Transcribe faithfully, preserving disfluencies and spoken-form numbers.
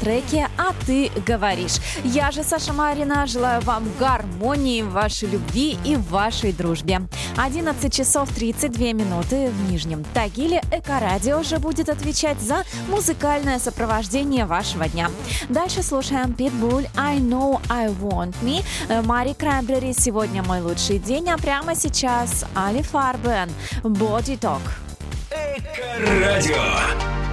треке «А ты говоришь». Я же, Саша Марина, желаю вам гармонии в вашей любви и в вашей дружбе. одиннадцать часов тридцать две минуты в Нижнем Тагиле. Эко-радио же будет отвечать за музыкальное сопровождение вашего дня. Дальше слушаем Pitbull «I Know I Want Me», Мари Краймбрери «Сегодня мой лучший день», а прямо сейчас Али Фарбен «Body Talk». Эко-радио.